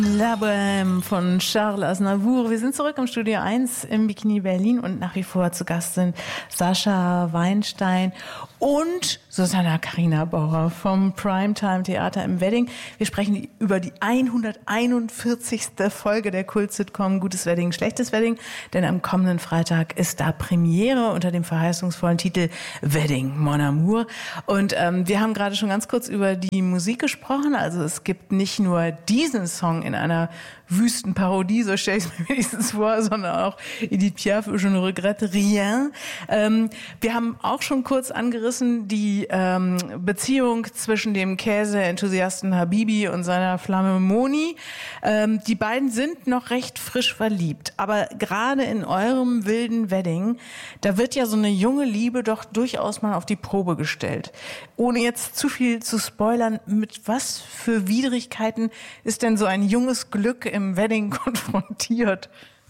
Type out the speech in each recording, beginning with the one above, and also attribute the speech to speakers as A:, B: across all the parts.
A: La Bohème von Charles Aznavour. Wir sind zurück im Studio 1 im Bikini Berlin und nach wie vor zu Gast sind Sascha Weinstein und Susanna Carina Bauer vom Primetime Theater im Wedding. Wir sprechen über die 141. Folge der Kult-Sitcom Gutes Wedding, Schlechtes Wedding, denn am kommenden Freitag ist da Premiere unter dem verheißungsvollen Titel Wedding, Mon Amour. Und wir haben gerade schon ganz kurz über die Musik gesprochen. Also es gibt nicht nur diesen Song in einer Wüstenparodie, so stelle ich es mir wenigstens vor, sondern auch Edith Piaf, Je ne regrette rien. Wir haben auch schon kurz angerissen die Beziehung zwischen dem Käse-Enthusiasten Habibi und seiner Flamme Moni. Die beiden sind noch recht frisch verliebt, aber gerade in eurem wilden Wedding, da wird ja so eine junge Liebe doch durchaus mal auf die Probe gestellt. Ohne jetzt zu viel zu spoilern, mit was für Widrigkeiten ist denn so ein junges Glück im Wedding konfrontiert?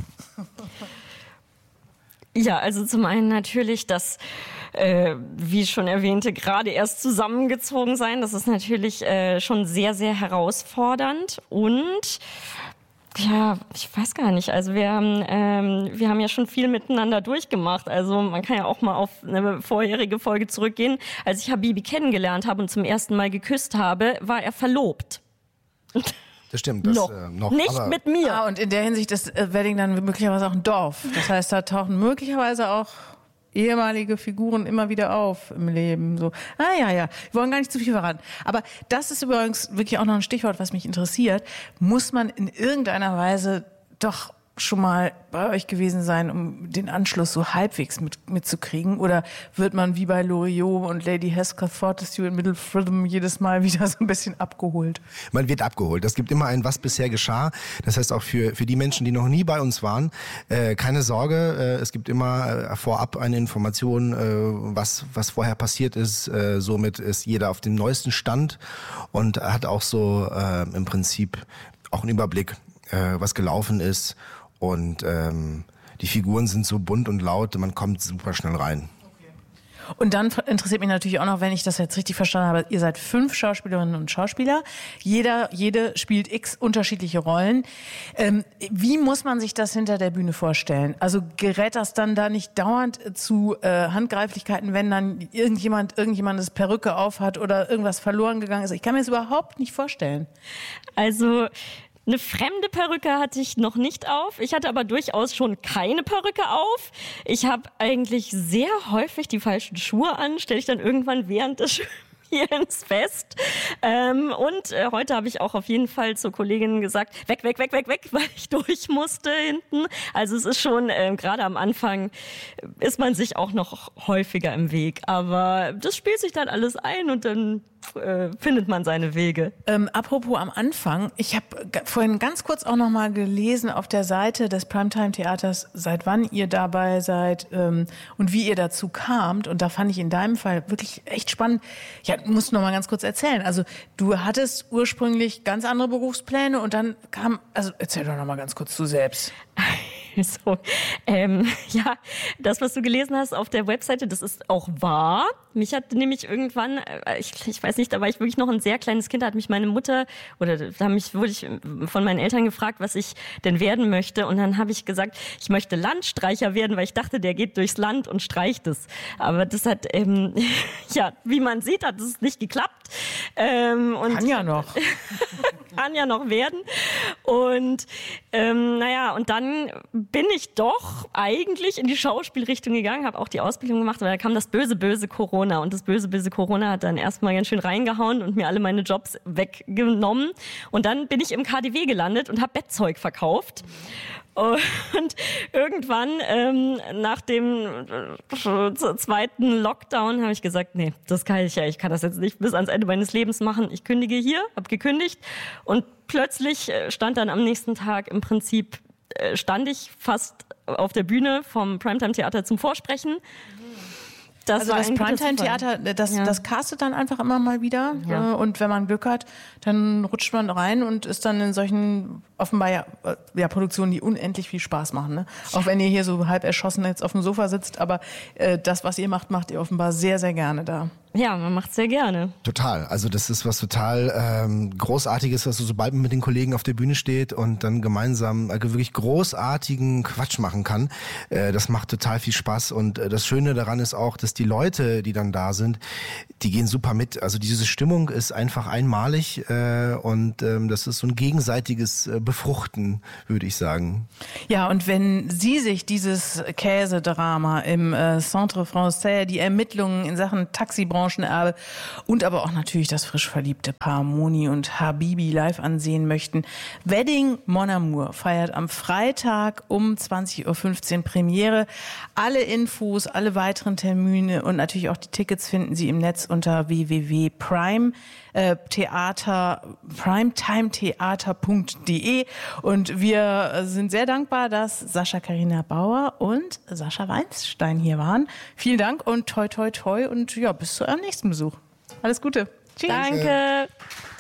B: Ja, also zum einen natürlich das, wie schon erwähnte, gerade erst zusammengezogen sein. Das ist natürlich schon sehr, sehr herausfordernd. Und ja, ich weiß gar nicht. Also wir haben ja schon viel miteinander durchgemacht. Also man kann ja auch mal auf eine vorherige Folge zurückgehen. Als ich Habibi kennengelernt habe und zum ersten Mal geküsst habe, war er verlobt.
C: Das stimmt. Das,
B: noch. Nicht mit mir.
A: Und in der Hinsicht ist Wedding dann möglicherweise auch ein Dorf. Das heißt, da tauchen möglicherweise auch ehemalige Figuren immer wieder auf im Leben. So, ja. Wir wollen gar nicht zu viel verraten. Aber das ist übrigens wirklich auch noch ein Stichwort, was mich interessiert. Muss man in irgendeiner Weise doch schon mal bei euch gewesen sein, um den Anschluss so halbwegs mitzukriegen? Oder wird man wie bei Loriot und Lady Heathcliff Fortescue in Middle Freedom jedes Mal wieder so ein bisschen abgeholt?
C: Man wird abgeholt. Es gibt immer ein Was bisher geschah. Das heißt auch für die Menschen, die noch nie bei uns waren, keine Sorge. Es gibt immer vorab eine Information, was vorher passiert ist. Somit ist jeder auf dem neuesten Stand und hat auch so im Prinzip auch einen Überblick, was gelaufen ist. Und die Figuren sind so bunt und laut, man kommt super schnell rein.
A: Und dann interessiert mich natürlich auch noch, wenn ich das jetzt richtig verstanden habe, ihr seid 5 Schauspielerinnen und Schauspieler. Jede spielt x unterschiedliche Rollen. Wie muss man sich das hinter der Bühne vorstellen? Also gerät das dann da nicht dauernd zu Handgreiflichkeiten, wenn dann irgendjemandes Perücke aufhat oder irgendwas verloren gegangen ist? Ich kann mir das überhaupt nicht vorstellen.
B: Also eine fremde Perücke hatte ich noch nicht auf. Ich hatte aber durchaus schon keine Perücke auf. Ich habe eigentlich sehr häufig die falschen Schuhe an, stelle ich dann irgendwann während des Spielens fest. Und heute habe ich auch auf jeden Fall zur Kollegin gesagt, weg, weil ich durch musste hinten. Also es ist schon, gerade am Anfang ist man sich auch noch häufiger im Weg. Aber das spielt sich dann alles ein und dann findet man seine Wege.
A: Apropos am Anfang, ich habe vorhin ganz kurz auch noch mal gelesen auf der Seite des Primetime Theaters, seit wann ihr dabei seid und wie ihr dazu kamt. Und da fand ich in deinem Fall wirklich echt spannend. Ja, musst du noch mal ganz kurz erzählen. Also du hattest ursprünglich ganz andere Berufspläne und dann also erzähl doch noch mal ganz kurz du selbst.
B: So, ja, das, was du gelesen hast auf der Webseite, das ist auch wahr. Mich hat nämlich irgendwann, ich weiß nicht, da war ich wirklich noch ein sehr kleines Kind, da hat mich meine Mutter, wurde ich von meinen Eltern gefragt, was ich denn werden möchte. Und dann habe ich gesagt, ich möchte Landstreicher werden, weil ich dachte, der geht durchs Land und streicht es. Aber das hat, ja, wie man sieht, hat es nicht geklappt.
A: Kann ja noch.
B: Kann ja noch werden. Und und dann bin ich doch eigentlich in die Schauspielrichtung gegangen, habe auch die Ausbildung gemacht, aber da kam das böse Corona. Und das böse Corona hat dann erstmal ganz schön reingehauen und mir alle meine Jobs weggenommen. Und dann bin ich im KaDeWe gelandet und habe Bettzeug verkauft. Und irgendwann, nach dem zweiten Lockdown, habe ich gesagt, nee, das kann ich kann das jetzt nicht bis ans Ende meines Lebens machen. Ich kündige hier, habe gekündigt und plötzlich stand dann am nächsten Tag im Prinzip, stand ich fast auf der Bühne vom Primetime Theater zum Vorsprechen.
A: Das Primetime Theater, das castet dann einfach immer mal wieder. Ja. Und wenn man Glück hat, dann rutscht man rein und ist dann in solchen offenbar Produktionen, die unendlich viel Spaß machen. Ne? Auch wenn ihr hier so halb erschossen jetzt auf dem Sofa sitzt, aber das, was ihr macht, macht ihr offenbar sehr, sehr gerne da.
B: Ja, man macht sehr gerne.
C: Total. Also das ist was total Großartiges, was sobald man mit den Kollegen auf der Bühne steht und dann gemeinsam wirklich großartigen Quatsch machen kann. Das macht total viel Spaß und das Schöne daran ist auch, dass die Leute, die dann da sind, die gehen super mit. Also diese Stimmung ist einfach einmalig und das ist so ein gegenseitiges Befruchten, würde ich sagen.
A: Ja, und wenn Sie sich dieses Käsedrama im Centre Français, die Ermittlungen in Sachen Taxibranchenerbe und aber auch natürlich das frisch verliebte Paar Moni und Habibi live ansehen möchten, Wedding Mon Amour feiert am Freitag um 20.15 Uhr Premiere. Alle Infos, alle weiteren Termine und natürlich auch die Tickets finden Sie im Netz unter www.primetimetheater.de und wir sind sehr dankbar, dass Sascha Carina Bauer und Sascha Weinstein hier waren. Vielen Dank und toi toi toi und ja, bis zu eurem nächsten Besuch. Alles Gute.
B: Tschüss. Danke.